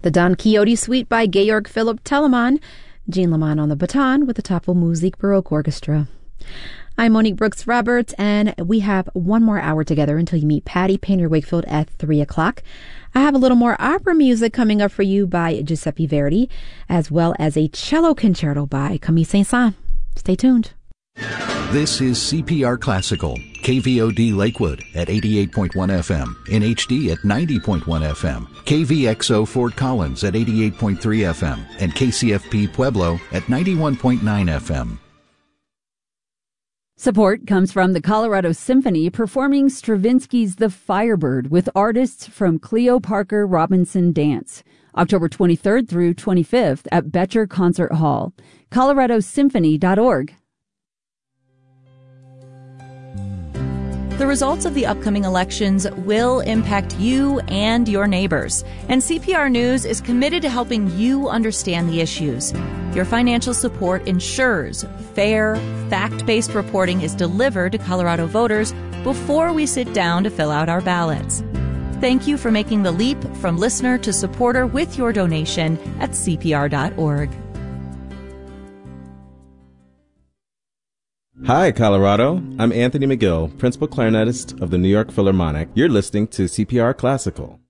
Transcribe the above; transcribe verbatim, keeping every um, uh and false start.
The Don Quixote Suite by Georg Philipp Telemann. Jean Lamont on the baton with the Tafel Musik Baroque Orchestra. I'm Monique Brooks Roberts, and we have one more hour together until you meet Patty Painter Wakefield at three o'clock. I have a little more opera music coming up for you by Giuseppe Verdi, as well as a cello concerto by Camille Saint-Saëns. Stay tuned. This is C P R Classical, K V O D Lakewood at eighty-eight point one F M, in H D at ninety point one F M, K V X O Fort Collins at eighty-eight point three F M, and K C F P Pueblo at ninety-one point nine F M. Support comes from the Colorado Symphony performing Stravinsky's The Firebird with artists from Cleo Parker Robinson Dance, October twenty-third through twenty-fifth at Betcher Concert Hall. colorado symphony dot org. The results of the upcoming elections will impact you and your neighbors, and C P R News is committed to helping you understand the issues. Your financial support ensures fair, fact-based reporting is delivered to Colorado voters before we sit down to fill out our ballots. Thank you for making the leap from listener to supporter with your donation at C P R dot org. Hi, Colorado. I'm Anthony McGill, Principal Clarinetist of the New York Philharmonic. You're listening to C P R Classical.